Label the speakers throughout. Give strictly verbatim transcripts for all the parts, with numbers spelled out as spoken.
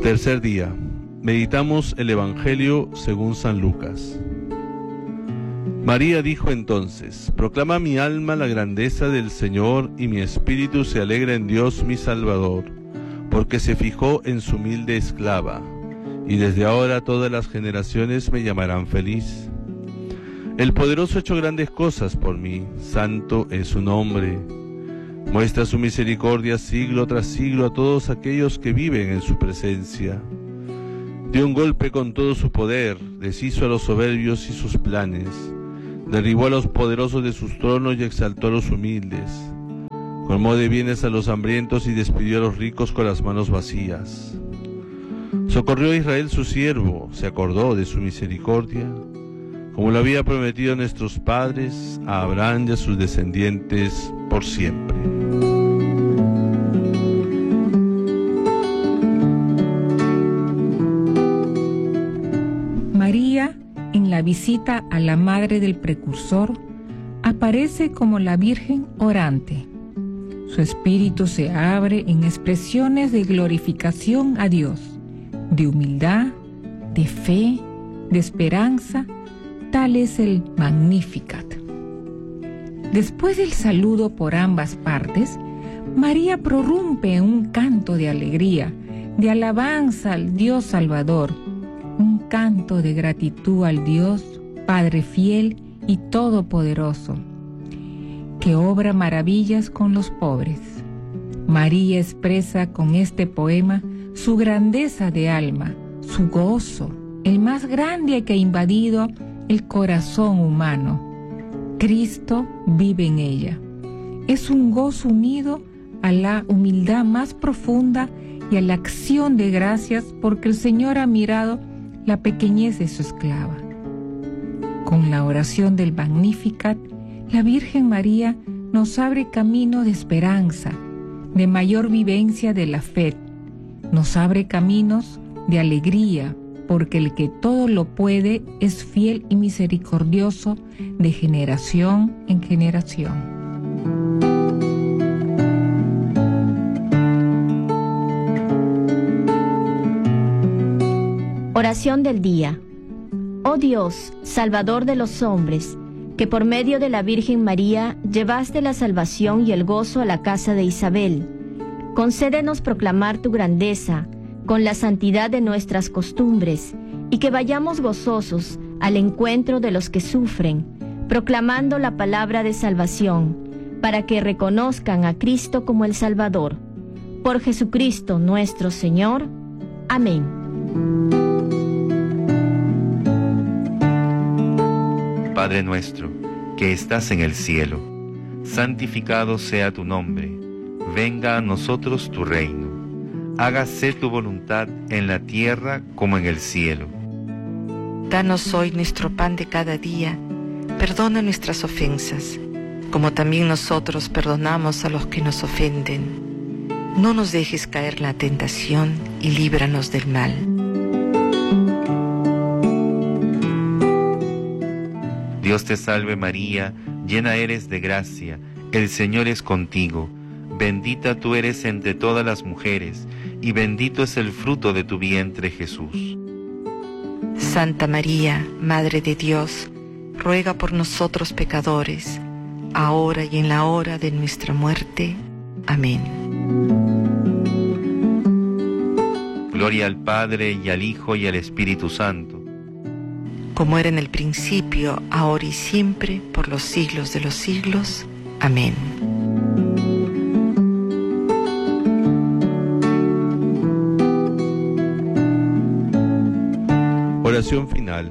Speaker 1: Tercer día. Meditamos el Evangelio según San Lucas. María dijo entonces: proclama mi alma la grandeza del Señor, y mi espíritu se alegra en Dios mi Salvador, porque se fijó en su humilde esclava, y desde ahora todas las generaciones me llamarán feliz. El poderoso ha hecho grandes cosas por mí, santo es su nombre. Muestra su misericordia siglo tras siglo a todos aquellos que viven en su presencia. Dio un golpe con todo su poder, deshizo a los soberbios y sus planes, derribó a los poderosos de sus tronos y exaltó a los humildes. Colmó de bienes a los hambrientos y despidió a los ricos con las manos vacías. Socorrió a Israel su siervo, se acordó de su misericordia, como lo había prometido a nuestros padres, a Abraham y a sus descendientes por siempre.
Speaker 2: María, en la visita a la madre del precursor, aparece como la Virgen orante. Su espíritu se abre en expresiones de glorificación a Dios, de humildad, de fe, de esperanza. Tal es el Magnificat. Después del saludo por ambas partes, María prorrumpe en un canto de alegría, de alabanza al Dios Salvador, un canto de gratitud al Dios, Padre fiel y todopoderoso, que obra maravillas con los pobres. María expresa con este poema su grandeza de alma, su gozo, el más grande que ha invadido el corazón humano. Cristo vive en ella. Es un gozo unido a la humildad más profunda y a la acción de gracias porque el Señor ha mirado la pequeñez de su esclava. Con la oración del Magnificat, la Virgen María nos abre camino de esperanza, de mayor vivencia de la fe. Nos abre caminos de alegría, porque el que todo lo puede es fiel y misericordioso de generación en generación.
Speaker 3: Oración del día. Oh Dios, Salvador de los hombres, que por medio de la Virgen María llevaste la salvación y el gozo a la casa de Isabel, concédenos proclamar tu grandeza con la santidad de nuestras costumbres, y que vayamos gozosos al encuentro de los que sufren, proclamando la palabra de salvación, para que reconozcan a Cristo como el Salvador. Por Jesucristo nuestro Señor. Amén.
Speaker 4: Padre nuestro, que estás en el cielo, santificado sea tu nombre. Venga a nosotros tu reino. Hágase tu voluntad en la tierra como en el cielo.
Speaker 5: Danos hoy nuestro pan de cada día. Perdona nuestras ofensas, como también nosotros perdonamos a los que nos ofenden. No nos dejes caer en la tentación y líbranos del mal.
Speaker 4: Dios te salve María, llena eres de gracia, el Señor es contigo. Bendita tú eres entre todas las mujeres, y bendito es el fruto de tu vientre, Jesús.
Speaker 5: Santa María, Madre de Dios, ruega por nosotros pecadores, ahora y en la hora de nuestra muerte. Amén.
Speaker 4: Gloria al Padre, y al Hijo, y al Espíritu Santo.
Speaker 5: Como era en el principio, ahora y siempre, por los siglos de los siglos. Amén.
Speaker 1: Oración final.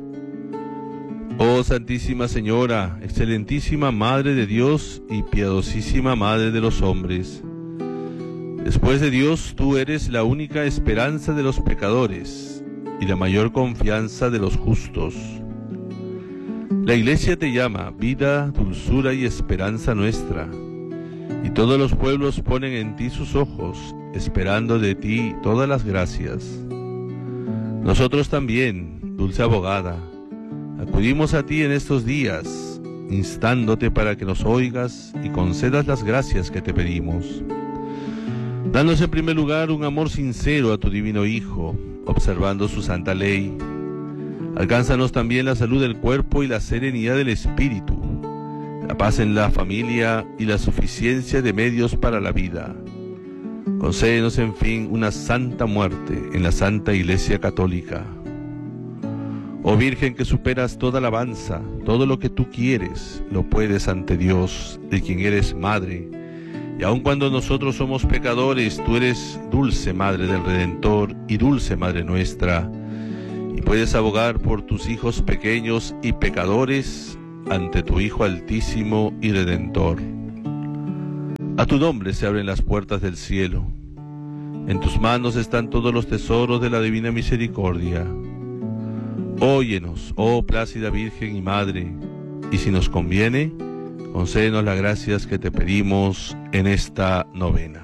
Speaker 1: Oh Santísima Señora, excelentísima Madre de Dios y piadosísima Madre de los hombres, después de Dios, tú eres la única esperanza de los pecadores y la mayor confianza de los justos. La Iglesia te llama vida, dulzura y esperanza nuestra, y todos los pueblos ponen en ti sus ojos, esperando de ti todas las gracias. Nosotros también, dulce abogada, acudimos a ti en estos días, instándote para que nos oigas y concedas las gracias que te pedimos. Danos en primer lugar un amor sincero a tu divino Hijo, observando su santa ley. Alcánzanos también la salud del cuerpo y la serenidad del espíritu, la paz en la familia y la suficiencia de medios para la vida. Concédenos, en fin, una santa muerte en la Santa Iglesia Católica. Oh Virgen, que superas toda alabanza, todo lo que tú quieres, lo puedes ante Dios, de quien eres Madre. Y aun cuando nosotros somos pecadores, tú eres dulce Madre del Redentor y dulce Madre nuestra, y puedes abogar por tus hijos pequeños y pecadores ante tu Hijo Altísimo y Redentor. A tu nombre se abren las puertas del cielo. En tus manos están todos los tesoros de la divina misericordia. Óyenos, oh plácida Virgen y Madre, y si nos conviene, concédenos las gracias que te pedimos en esta novena.